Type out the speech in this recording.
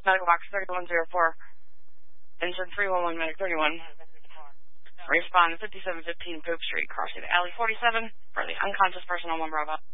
Medical box 3104. Engine 311, medic 31. Respond 5715 Poop Street, crossing Alley 47 for the unconscious person on 1 Bravo.